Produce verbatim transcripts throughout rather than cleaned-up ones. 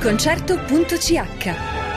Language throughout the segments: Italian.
concerto punto c h.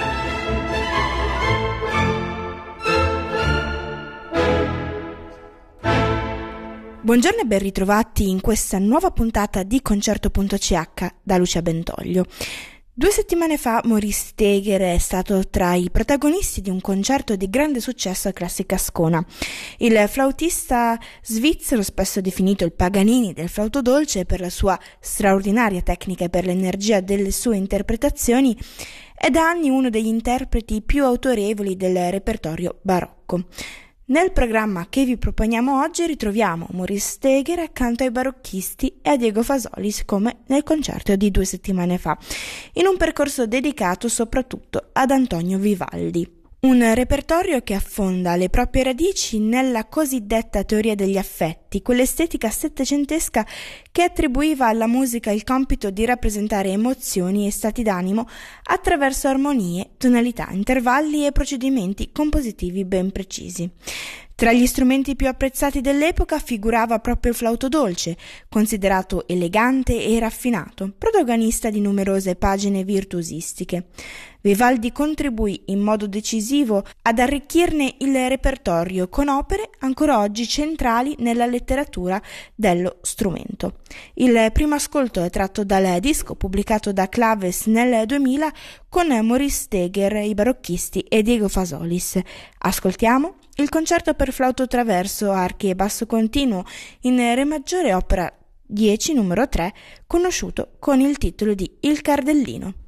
Buongiorno e ben ritrovati in questa nuova puntata di concerto punto c h da Lucia Bentoglio. Due settimane fa Maurice Steger è stato tra i protagonisti di un concerto di grande successo a Classica Ascona. Il flautista svizzero, spesso definito il Paganini del flauto dolce per la sua straordinaria tecnica e per l'energia delle sue interpretazioni, è da anni uno degli interpreti più autorevoli del repertorio barocco. Nel programma che vi proponiamo oggi ritroviamo Maurice Steger accanto ai barocchisti e a Diego Fasolis come nel concerto di due settimane fa, in un percorso dedicato soprattutto ad Antonio Vivaldi. Un repertorio che affonda le proprie radici nella cosiddetta teoria degli affetti, quell'estetica settecentesca che attribuiva alla musica il compito di rappresentare emozioni e stati d'animo attraverso armonie, tonalità, intervalli e procedimenti compositivi ben precisi. Tra gli strumenti più apprezzati dell'epoca figurava proprio il flauto dolce, considerato elegante e raffinato, protagonista di numerose pagine virtuosistiche. Vivaldi contribuì in modo decisivo ad arricchirne il repertorio con opere ancora oggi centrali nella letteratura dello strumento. Il primo ascolto è tratto dal disco pubblicato da Claves nel duemila con Maurice Steger, i barocchisti e Diego Fasolis. Ascoltiamo il concerto per flauto traverso, archi e basso continuo in re maggiore, opera dieci numero tre, conosciuto con il titolo di Il Cardellino.